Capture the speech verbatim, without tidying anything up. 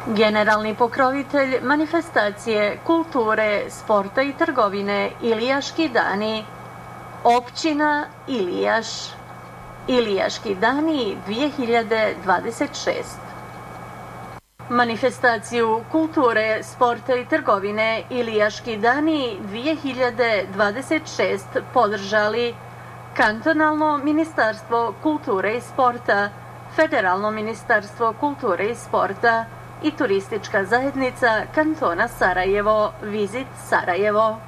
Generalni pokrovitelj manifestacije kulture, sporta i trgovine Ilijaški dani, općina Ilijaš. Ilijaški dani dvije hiljade dvadeset šest. Manifestaciju kulture, sporta i trgovine Ilijaški dani dvije hiljade dvadeset šest podržali Kantonalno ministarstvo kulture i sporta, Federalno ministarstvo kulture i sporta i turistička zajednica kantona Sarajevo, Vizit Sarajevo.